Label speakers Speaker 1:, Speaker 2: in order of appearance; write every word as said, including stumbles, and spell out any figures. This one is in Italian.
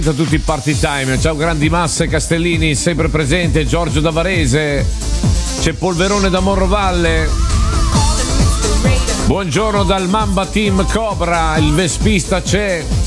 Speaker 1: A tutti i party time, ciao grandi masse Castellini, sempre presente, Giorgio da Varese, c'è Polverone da Morrovalle, buongiorno dal Mamba Team Cobra, il Vespista c'è,